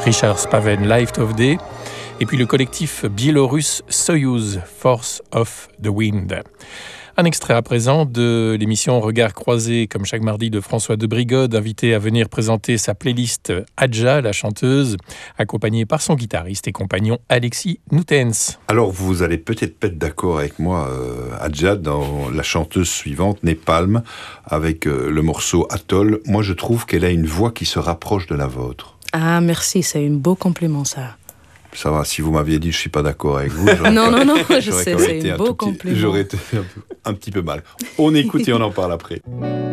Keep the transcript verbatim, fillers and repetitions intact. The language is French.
Richard Spaven, Light of Day, et puis le collectif biélorusse Soyuz, Force of the Wind. Un extrait à présent de l'émission Regard croisé, comme chaque mardi, de François de Brigode, invité à venir présenter sa playlist Adja, la chanteuse, accompagnée par son guitariste et compagnon Alexis Noutens. Alors vous allez peut-être pas être d'accord avec moi, euh, Adja, dans la chanteuse suivante, Népalm, avec euh, le morceau Atoll. Moi je trouve qu'elle a une voix qui se rapproche de la vôtre. Ah merci, c'est un beau compliment ça. Ça va, si vous m'aviez dit je suis pas d'accord avec vous, non, non, non, je sais, c'est un beau petit, compliment. J'aurais été un, un petit peu mal. On écoute et on en parle après.